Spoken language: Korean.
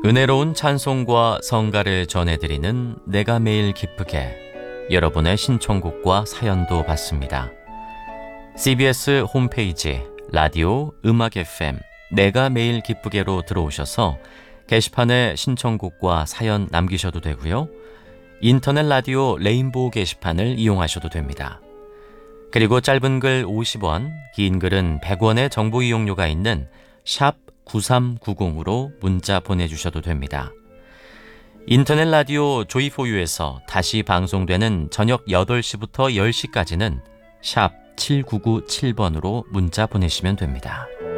은혜로운 찬송과 성가를 전해드리는 내가 매일 기쁘게, 여러분의 신청곡과 사연도 받습니다. CBS 홈페이지 라디오 음악 FM 내가 매일 기쁘게로 들어오셔서 게시판에 신청곡과 사연 남기셔도 되고요. 인터넷 라디오 레인보우 게시판을 이용하셔도 됩니다. 그리고 짧은 글 50원, 긴 글은 100원의 정보 이용료가 있는 샵 9390으로 문자 보내주셔도 됩니다. 인터넷 라디오 조이포유에서 다시 방송되는 저녁 8시부터 10시까지는 샵 7997번으로 문자 보내시면 됩니다.